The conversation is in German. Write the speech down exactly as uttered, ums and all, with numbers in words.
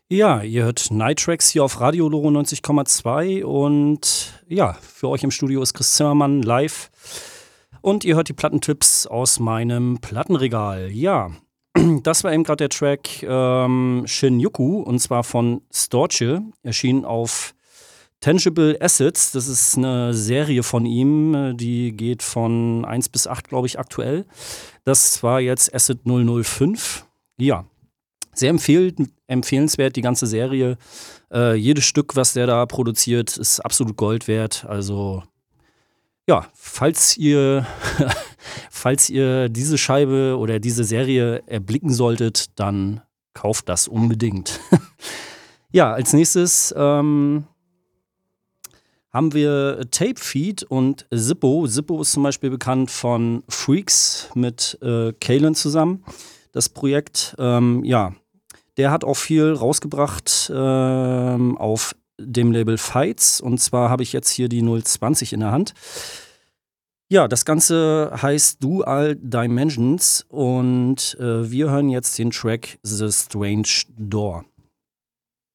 Ja, ihr hört Night Tracks hier auf Radio Loro neunzig Komma zwei und ja, für euch im Studio ist Chris Zimmermann live und ihr hört die Plattentipps aus meinem Plattenregal. Ja, das war eben gerade der Track ähm, Shinjuku und zwar von Storche, erschien auf Tangible Assets. Das ist eine Serie von ihm, äh, die geht von eins bis acht, glaube ich, aktuell. Das war jetzt Asset null null fünf. Ja, sehr empfehl empfehlenswert, die ganze Serie. Äh, jedes Stück, was der da produziert, ist absolut Gold wert. Also, ja, falls ihr, falls ihr diese Scheibe oder diese Serie erblicken solltet, dann kauft das unbedingt. Ja, als nächstes ähm, haben wir Tape Feed und Zippo. Zippo ist zum Beispiel bekannt von Freaks mit äh, Kalen zusammen. Das Projekt, ähm, ja, der hat auch viel rausgebracht ähm, auf dem Label Fights. Und zwar habe ich jetzt hier die null zwanzig in der Hand. Ja, das Ganze heißt Dual Dimensions und äh, wir hören jetzt den Track The Strange Door.